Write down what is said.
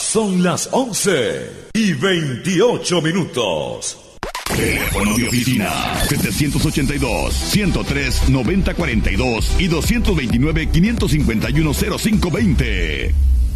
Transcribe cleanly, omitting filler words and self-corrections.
Son las 11:28. Teléfono de oficina 782-103-9042 y 229-551-0520.